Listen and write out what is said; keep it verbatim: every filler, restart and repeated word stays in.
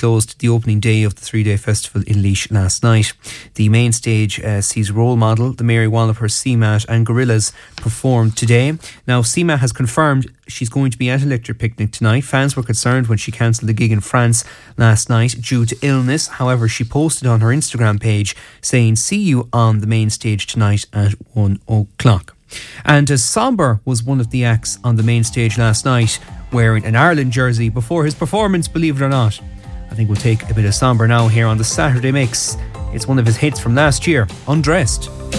closed the opening day of the three-day festival in Laois last night. The main stage uh, sees Role Model, the Mary Walliper, C M A T and Gorillaz perform today. Now, C M A T has confirmed she's going to be at Electric Picnic tonight. Fans were concerned when she cancelled the gig in France last night due to illness. However, she posted on her Instagram page saying, "See you on the main stage tonight at one o'clock." And uh, Somber was one of the acts on the main stage last night, wearing an Ireland jersey before his performance, believe it or not. I think we'll take a bit of Somber now here on the Saturday Mix. It's one of his hits from last year, Undressed.